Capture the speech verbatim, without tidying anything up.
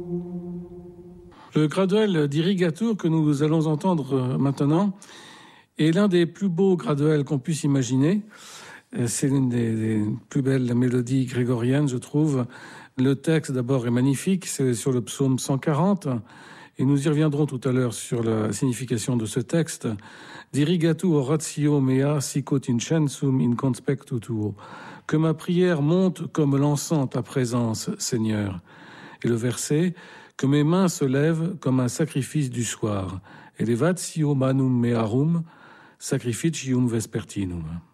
Le graduel d'Irrigatur que nous allons entendre maintenant est l'un des plus beaux graduels qu'on puisse imaginer. C'est l'une des, des plus belles mélodies grégoriennes, je trouve. Le texte, d'abord, est magnifique. C'est sur le psaume cent quarante. Et nous y reviendrons tout à l'heure sur la signification de ce texte. D'Irrigatur oratio mea sicut incensum in conspectu tuo. Que ma prière monte comme l'encens ta présence, Seigneur. Et le verset, que mes mains se lèvent comme un sacrifice du soir. Elevatio manum mearum, sacrificium vespertinum.